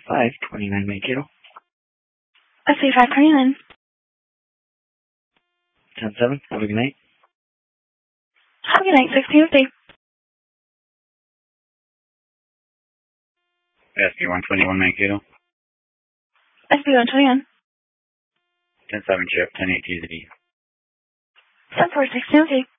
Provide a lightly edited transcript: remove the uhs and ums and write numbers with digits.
529 Mankato. SB 529. 10-7. Have a good night. Have a good night. 1650. SB 121 Mankato. SB 121. 10-7 Chip. 10-8 TZD. 10-4 1650.